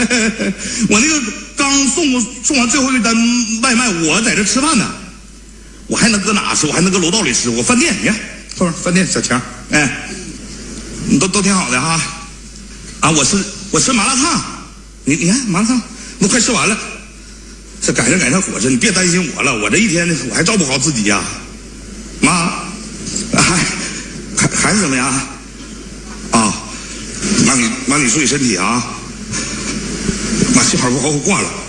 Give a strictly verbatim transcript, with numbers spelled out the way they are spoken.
我那个刚送送完最后一单外卖，我在这吃饭呢，我还能搁哪吃？我还能搁楼道里吃。我饭店，你看，后边饭店小强，哎，你都都挺好的哈。啊，我吃我吃麻辣烫，你你看麻辣烫都快吃完了，这赶上赶上伙食，你别担心我了，我这一天我还照顾好自己呀、啊。妈，还还还是怎么样？啊，妈你妈你注意身体啊。妈，信号不好，我挂了。